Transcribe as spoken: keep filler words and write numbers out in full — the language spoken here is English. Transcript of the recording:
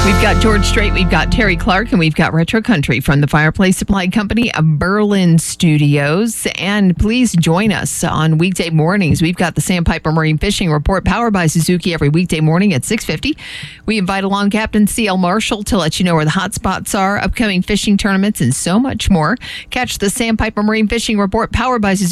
We've got George Strait, we've got Terry Clark, and we've got Retro Country from the Fireplace Supply Company of Berlin Studios. And please join us on weekday mornings. We've got the Sandpiper Marine Fishing Report powered by Suzuki every weekday morning at six fifty. We invite along Captain C L Marshall to let you know where the hot spots are, upcoming fishing tournaments, and so much more. Catch the Sandpiper Marine Fishing Report powered by Suzuki